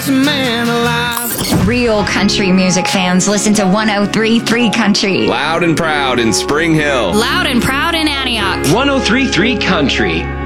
best man alive. Real country music fans listen to 103.3 Country. Loud and proud in Spring Hill. Loud and proud in Antioch. 103.3 Country.